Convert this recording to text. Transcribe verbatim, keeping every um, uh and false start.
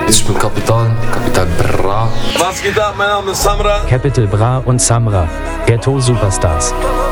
Ich bin Kapitan, Kapitan Bra. Was geht ab? Mein Name ist Samra. Capital Bra und Samra, Ghetto Superstars.